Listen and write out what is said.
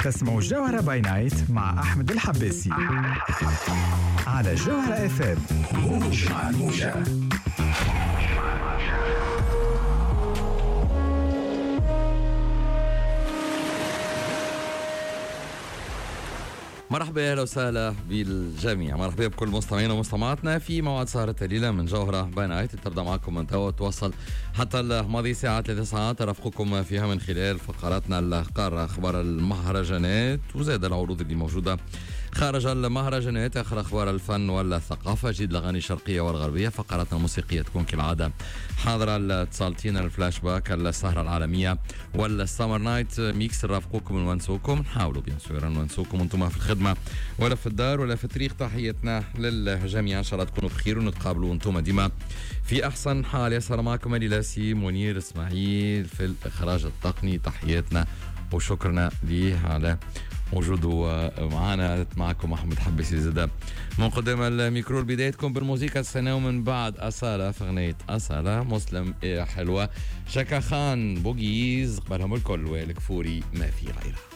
تسمعوا الجوهرة باي نايت مع أحمد الحباسي على الجوهرة FM. موج مع الموجة. مرحبا، اهلا وسهلا بالجميع، مرحبا بكل مستمعينا ومستمعاتنا في موعد سهرة الليلة من جوهرة باي نايت. تبدا معكم من توا توصل حتى الماضي ساعة 3 ساعات ارافقكم فيها من خلال فقراتنا القارة، اخبار المهرجانات وزاد العروض اللي موجودة خارج المهرجانات، اخر اخبار الفن والثقافة، جديد الاغاني الشرقية والغربية، فقراتنا الموسيقية تكون كالعادة حاضرة، الاتصالتين، الفلاش باك، السهرة العالمية والسمر نايت ميكس، نرافقكم ونونسوكم، نحاولوا بيان سور نونسوكم وانتم في الخدمة ولا في الدار ولا في الطريق. تحياتنا للجميع، ان شاء الله تكونوا بخير ونتقابلوا وانتم ديما في احسن حال. يسر معكم ليلاسي منير اسماعيل في الاخراج التقني، تحياتنا وشكرنا ليه على وجوده معنا. معكم احمد حبسي زاده من قدام الميكرو، بدايتكم بالموسيقى السنة، ومن بعد أصالة في أغنية أصالة، مسلم حلوة، شكا خان، بوغيز، قبلهم الكل، والكفوري ما في غيره.